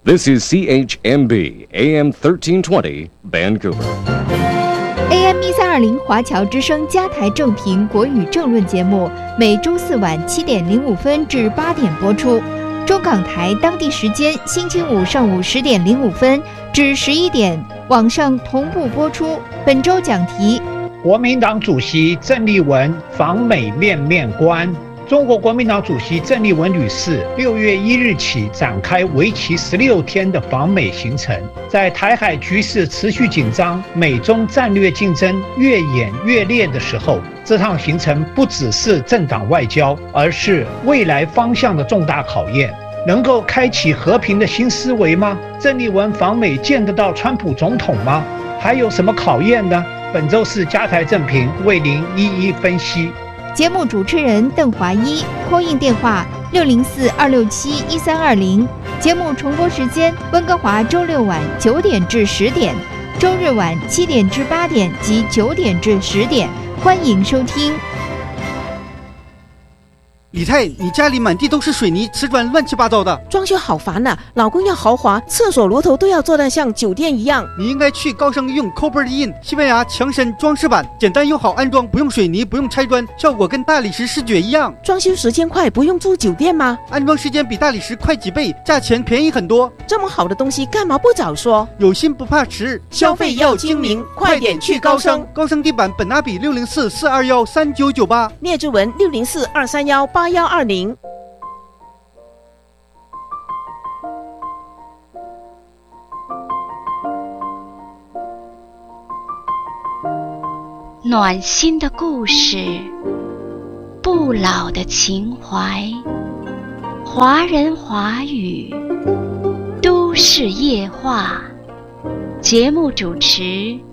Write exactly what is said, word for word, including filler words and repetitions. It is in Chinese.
This is C H M B A M thirteen twenty Vancouver。A M 一三二零华侨之声加台正评国语政论节目，每周四晚七点零五分至八点播出。中港台当地时间星期五上午十点零五分至十一点，网上同步播出。本周讲题： 国民党主席郑丽文访美面面观。中国国民党主席郑丽文女士六月一日起展开为期十六天的访美行程。在台海局势持续紧张、美中战略竞争越演越烈的时候，这趟行程不只是政党外交，而是未来方向的重大考验。能够开启和平的新思维吗？郑丽文访美见得到川普总统吗？还有什么考验呢？本周是加台正评，为您一一分析。 节目主持人邓华一，call in电话六零四二六七一三二零。节目重播时间：温哥华周六晚九点至十点，周日晚七点至八点及九点至十点。欢迎收听。 李太，你家里满地都是水泥、瓷砖，乱七八糟的， 装修好烦呐、啊！老公要豪华，厕所螺头都要做得像酒店一样。 你应该去高盛用 Copper In 西班牙强身装饰板，简单又好安装，不用水泥，不用拆砖，效果跟大理石视觉一样。 装修时间快，不用住酒店吗？ 安装时间比大理石快几倍，价钱便宜很多。 这么好的东西，干嘛不早说？ 有心不怕迟， 消费要精明，快点去高盛。 高盛地板本拿比六零四四二幺三九九八， 聂志文六零四二三幺八幺二零。 暖心的故事，不老的情怀，华人华语，都市夜话。节目主持